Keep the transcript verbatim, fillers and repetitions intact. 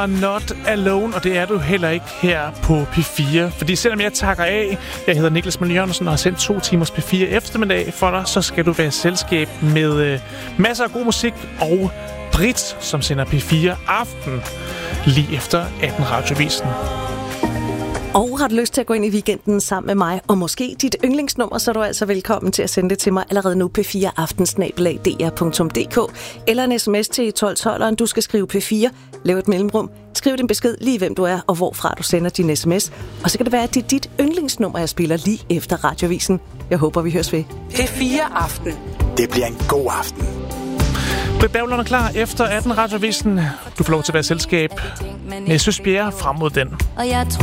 are not alone, og det er du heller ikke her på P fire. Fordi selvom jeg takker af, jeg hedder Niklas Møller Jørgensen og har sendt to timers P fire eftermiddag for dig, så skal du være i selskab med øh, masser af god musik og Britt, som sender P fire Aften lige efter atten Radioavisen. Og har du lyst til at gå ind i weekenden sammen med mig, og måske dit yndlingsnummer, så er du altså velkommen til at sende det til mig allerede nu, p fire aften snabel-a d r punktum d k, eller en sms til tolv tolv, du skal skrive P fire, lav et mellemrum, skriv din besked lige hvem du er, og hvorfra du sender din sms, og så kan det være, at det er dit yndlingsnummer, jeg spiller lige efter Radioavisen. Jeg håber, vi høres ved. P fire Aften. Det bliver en god aften. Britt Berglund er klar efter atten Radioavisen. Du får lov til at være i selskab med Søs Bjerre frem mod den. Og jeg tror